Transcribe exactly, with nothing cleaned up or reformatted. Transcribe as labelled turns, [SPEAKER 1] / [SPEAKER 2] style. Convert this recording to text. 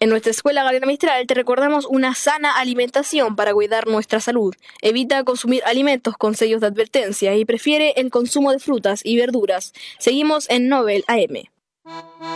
[SPEAKER 1] En nuestra escuela Galeana Mistral te recordamos una sana alimentación para cuidar nuestra salud. Evita consumir alimentos con sellos de advertencia y prefiere el consumo de frutas y verduras. Seguimos en Nobel A M.